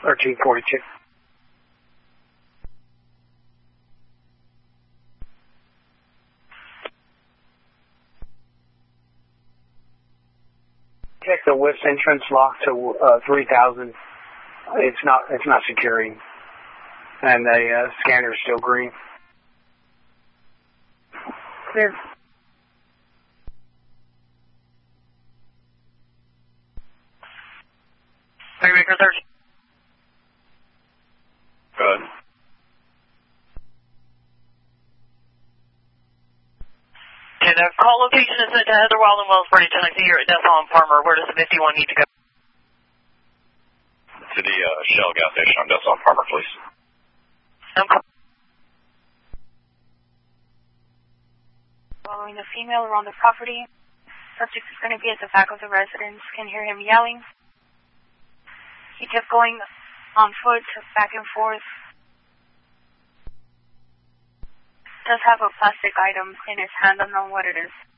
1342. Check the WIS entrance lock to 3000. It's not securing, and the scanner is still green. Clear. Maker 13. Good. Okay, the call location is at Heather Wild and Wellsbury, Tennessee. You're at Decibel and Farmer. Where does the 51 need to go? To the Shell gas station on Decibel and Farmer, please. Okay. Following the female around the property. Subject is going to be at the back of the residence. Can hear him yelling. He kept going on foot, back and forth. Does have a plastic item in his hand, unknown what it is.